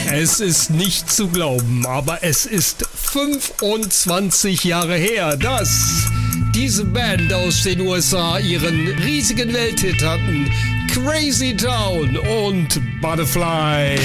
Es ist nicht zu glauben, aber es ist 25 Jahre her, dass diese Band aus den USA ihren riesigen Welthit hatten. Crazy Town und Butterfly.